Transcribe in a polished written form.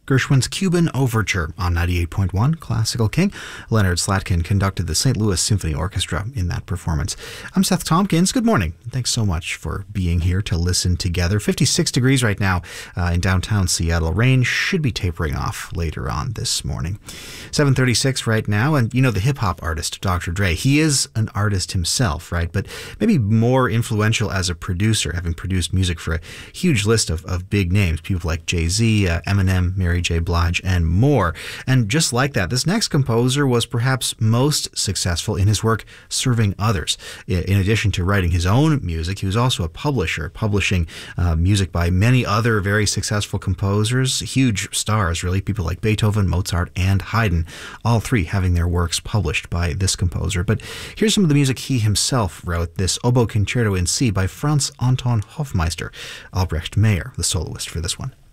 Gershwin's Cuban Overture on 98.1 Classical King. Leonard Slatkin conducted the St. Louis Symphony Orchestra in that performance. I'm Seth Tompkins. Good morning. Thanks so much for being here to listen together. 56 degrees right now in downtown Seattle. Rain should be tapering off later on this morning. 7:36 right now, and you know the hip-hop artist Dr. Dre. He is an artist himself, right? But maybe more influential as a producer, having produced music for a huge list of big names, people like Jay-Z, Eminem, Mary J. Blige, and more. And just like that, this next composer was perhaps most successful in his work serving others. In addition to writing his own music, he was also a publisher, publishing music by many other very successful composers, huge stars, really, people like Beethoven, Mozart, and Haydn, all three having their works published by this composer. But here's some of the music he himself wrote, this Oboe Concerto in C by Franz Anton Hofmeister, Albrecht Meyer, the soloist for this one.